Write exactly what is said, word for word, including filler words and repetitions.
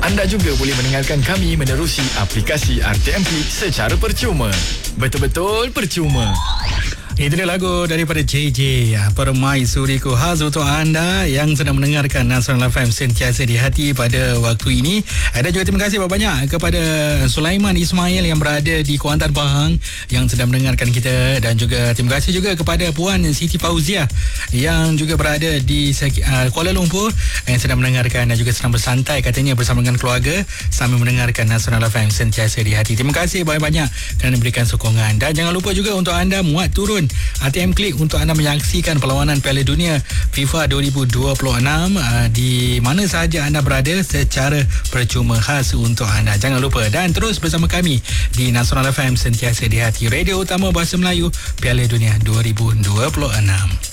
Anda juga boleh mendengarkan kami menerusi aplikasi R T M Klik secara percuma. Betul-betul percuma. Itu dia lagu daripada J J, Permaisuriku, khas untuk anda yang sedang mendengarkan Nasional F M sentiasa di hati pada waktu ini. Dan juga terima kasih banyak kepada Sulaiman Ismail yang berada di Kuantan Pahang yang sedang mendengarkan kita, dan juga terima kasih juga kepada Puan Siti Fauziah yang juga berada di uh, Kuala Lumpur yang sedang mendengarkan dan juga sedang bersantai katanya bersama dengan keluarga sambil mendengarkan Nasional F M sentiasa di hati. Terima kasih banyak-banyak kerana memberikan sokongan, dan jangan lupa juga untuk anda muat turun R T M Klik untuk anda menyaksikan perlawanan Piala Dunia FIFA dua ribu dua puluh enam uh, di mana sahaja anda berada secara percuma, khas untuk anda. Jangan lupa dan terus bersama kami di Nasional F M sentiasa di hati, radio utama bahasa Melayu Piala Dunia dua ribu dua puluh enam.